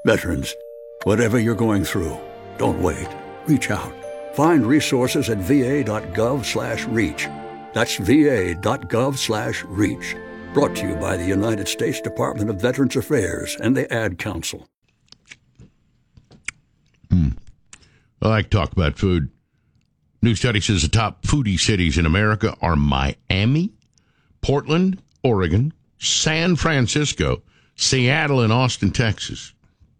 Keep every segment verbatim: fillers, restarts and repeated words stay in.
Veterans, whatever you're going through, don't wait. Reach out. Find resources at va.gov slash reach. That's va.gov slash reach. Brought to you by the United States Department of Veterans Affairs and the Ad Council. Mm. I like to talk about food. New study says the top foodie cities in America are Miami, Portland, Oregon, San Francisco, Seattle, and Austin, Texas.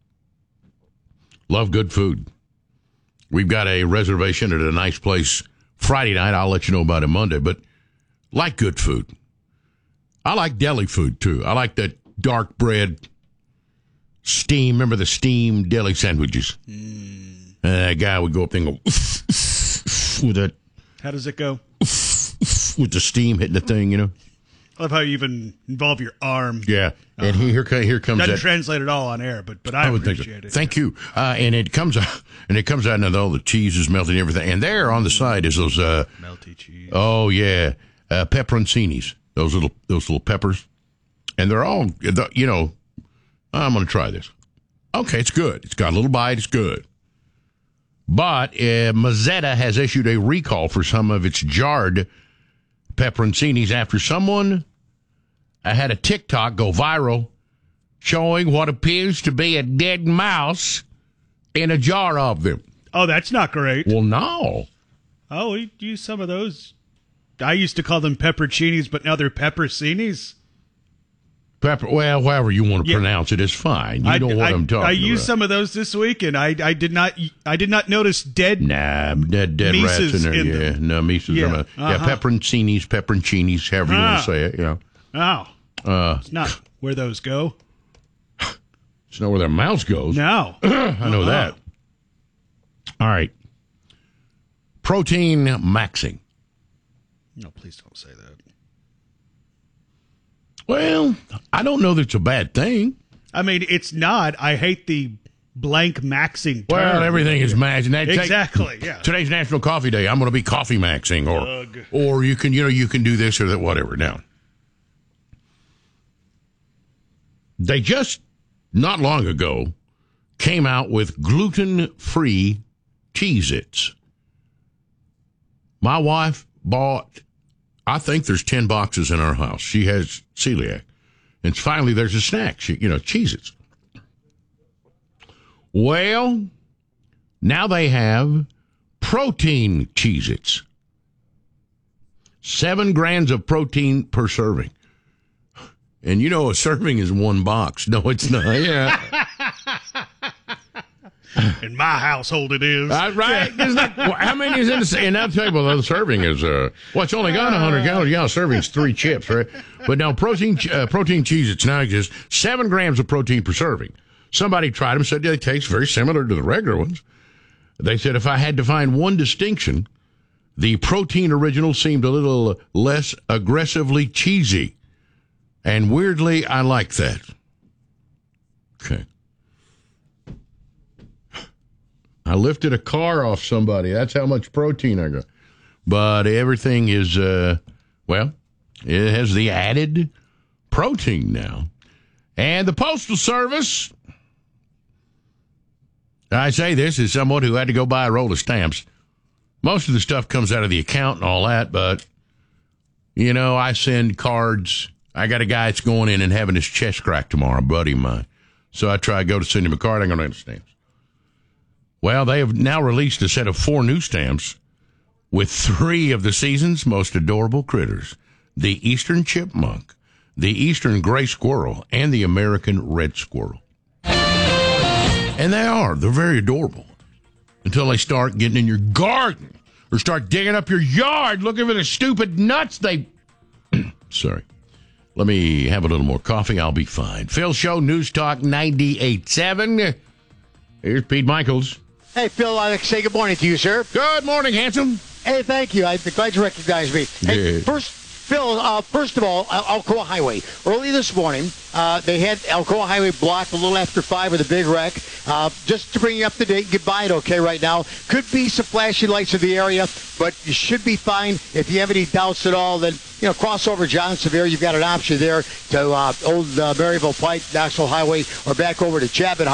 Love good food. We've got a reservation at a nice place Friday night. I'll let you know about it Monday, but like good food. I like deli food, too. I like that dark bread, steam. Remember the steamed deli sandwiches? Mm. And that guy would go up there and go, oof, oof, with that. How does it go? Oof, oof, with the steam hitting the thing, you know? I love how you even involve your arm. Yeah, and uh-huh. here, here comes Doesn't that. translate it all on air, but but I, I would appreciate think so. it. Thank you. Uh, and it comes out, and it comes out, and all the cheese is melting, and everything. And there on the side is those uh, melty cheese. Oh yeah, uh, pepperoncinis. Those little those little peppers, and they're all you know. I'm going to try this. Okay, it's good. It's got a little bite. It's good. But uh, Mazzetta has issued a recall for some of its jarred pepperoncinis after someone I had a TikTok go viral showing what appears to be a dead mouse in a jar of them. Oh, that's not great. Well, no. Oh, we use some of those. I used to call them pepperoncinis, but now they're peppercinis. Pepper, well, however you want to yeah. pronounce it is fine. You I, know what I, I'm talking about. I used some of those this week, and I, I did not I did not notice dead Nah, dead, dead rats in there. In yeah, them. no, mises. Yeah, Uh-huh. yeah pepperoncinis, pepperoncinis, however you ah. want to say it. Yeah. Oh. Uh, it's not where those go. It's not where their mouse goes. No. I know uh-huh. that. All right. Protein maxing. No, please don't say that. Well, I don't know that it's a bad thing. I mean, it's not. I hate the blank maxing term. Well, everything is maxing. Exactly, yeah. Today's National Coffee Day. I'm going to be coffee maxing. Or, Ugh. or you can, you know, you can do this or that, whatever. Now, they just, not long ago, came out with gluten-free Cheez-Its. My wife bought, I think there's ten boxes in our house. She has celiac. And finally, there's a snack, she, you know, Cheez-Its. Well, now they have protein Cheez-Its. Seven grams of protein per serving. And you know, a serving is one box. No, it's not. Yeah. In my household, it is. Uh, right? Isn't that, well, how many is in the And I'll tell you, well, the serving is, uh, well, it's only got one hundred calories. Yeah, a serving's three chips, right? But now, protein uh, protein Cheez-Its now exists. Seven grams of protein per serving. Somebody tried them, said they taste very similar to the regular ones. They said if I had to find one distinction, the protein original seemed a little less aggressively cheesy. And weirdly, I like that. Okay. I lifted a car off somebody. That's how much protein I got. But everything is, uh, well, it has the added protein now. And the Postal Service, I say this as someone who had to go buy a roll of stamps. Most of the stuff comes out of the account and all that, but, you know, I send cards. I got a guy that's going in and having his chest cracked tomorrow, a buddy of mine. So I try to go to send him a card. I'm going to have stamps. Well, they have now released a set of four new stamps with three of the season's most adorable critters, the Eastern Chipmunk, the Eastern Gray Squirrel, and the American Red Squirrel. And they are. They're very adorable until they start getting in your garden or start digging up your yard looking for the stupid nuts they... Sorry. Let me have a little more coffee. I'll be fine. Phil Show, News Talk ninety-eight point seven. Here's Pete Michaels. Hey, Phil, I'd like to say good morning to you, sir. Good morning, handsome. Hey, thank you. I'm glad you recognize me. Hey, yeah. first, Phil, uh, first of all, Al- Alcoa Highway. Early this morning, uh, they had Alcoa Highway blocked a little after five with a big wreck. Uh, just to bring you up to date, get by it okay right now. Could be some flashing lights in the area, but you should be fine. If you have any doubts at all, then, you know, cross over John Sevier. You've got an option there to uh, Old uh, Maryville Pike, Knoxville Highway, or back over to Chapman